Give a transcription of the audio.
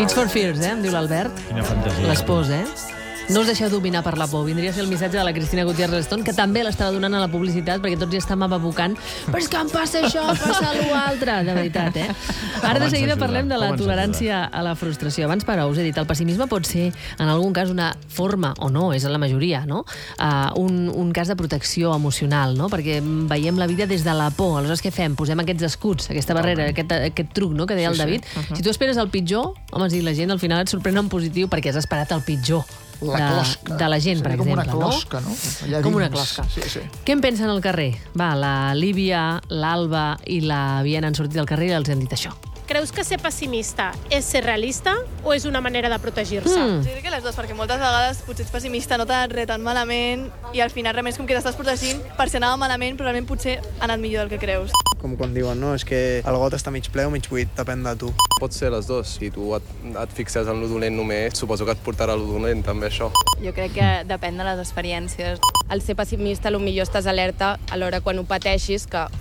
It's for fears, em diu l'Albert. Quina fantasia. Les pors, No us deixeu dominar per la por. Vindria a ser el missatge de la Cristina Gutiérrez Stone, que també l'estava donant a la publicitat, perquè tots ja estàvem abocant. Però és que em passa això, passa l'altre. De veritat, Ara de seguida parlem de la tolerància a la frustració. Abans, però, us he dit, el pessimisme pot ser, en algun cas, una forma, o no, és en la majoria, no? Un cas de protecció emocional, no? Perquè veiem la vida des de la por. Aleshores, què fem? Posem aquests escuts, aquesta barrera, aquest truc, no?, que deia el David. Si tu esperes el pitjor, home, sí, la gent al final et sorprèn en positiu perquè has esperat el pitjor. La closca. De la gent, per exemple, com una closca, no? Com una closca. Sí. Què en pensen al carrer? Va, la Líbia, l'Alba i la Viena han sortit al carrer i els han dit això. Creus que ser pessimista és ser realista o és una manera de protegir-se? Jo crec que les dues, perquè moltes vegades potser ets pessimista, no t'ha anat res tan malament i al final realment és com que t'estàs protegint per si anava malament, però realment potser ha anat millor del que creus. Com quan diuen, no? És que el got està mig ple o mig buit, depèn de tu. Pot ser les dues. Si tu et fixes en lo dolent només, suposo que et portarà lo dolent, també, això. Jo crec que depèn de les experiències. Al ser pessimista, potser estàs alerta alhora quan ho pateixis, que